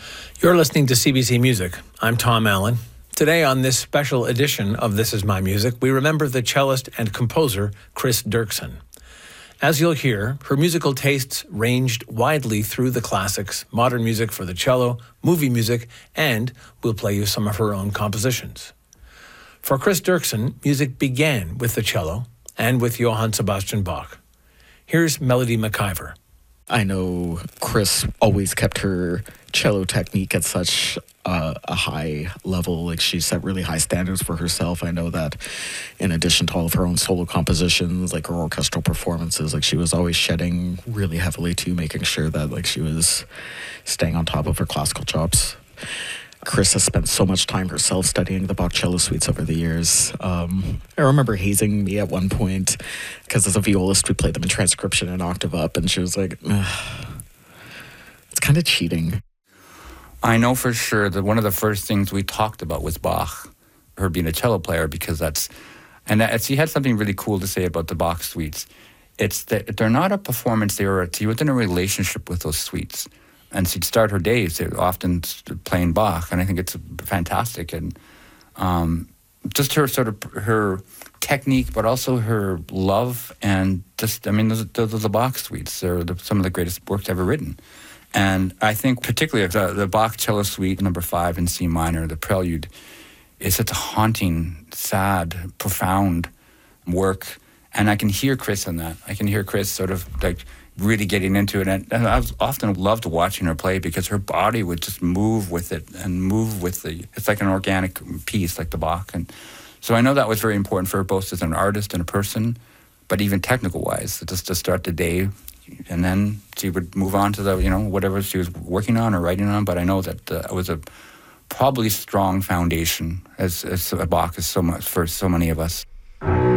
You're listening to CBC Music. I'm Tom Allen. Today on this special edition of This Is My Music, we remember the cellist and composer Chris Dirksen. As you'll hear, her musical tastes ranged widely through the classics, modern music for the cello, movie music, and we'll play you some of her own compositions. For Chris Dirksen, music began with the cello and with Johann Sebastian Bach. Here's Melody McIver. I know Chris always kept her cello technique at such a high level. Like, she set really high standards for herself. I know that in addition to all of her own solo compositions, like her orchestral performances, like she was always shedding really heavily to making sure that like she was staying on top of her classical chops. Chris has spent so much time herself studying the Bach cello suites over the years. I remember hazing me at one point because as a violist, we played them in transcription an octave up, and she was like, it's kind of cheating. I know for sure that one of the first things we talked about was Bach, her being a cello player, because she had something really cool to say about the Bach suites. It's that they're not a performance, she was in a relationship with those suites. And she'd start her days often playing Bach, and I think it's fantastic. And just her technique, but also her love, and those are the Bach suites. They're some of the greatest works ever written. And I think particularly the Bach cello suite number 5 in C minor, the Prelude, is such a haunting, sad, profound work. And I can hear Chris in that. I can hear Chris sort of like really getting into it. And I've often loved watching her play because her body would just move with it and move with it's like an organic piece, like the Bach. And so I know that was very important for her, both as an artist and a person, but even technical-wise, just to start the day. And then she would move on to whatever she was working on or writing on. But I know that it was a probably strong foundation as Bach is so much for so many of us.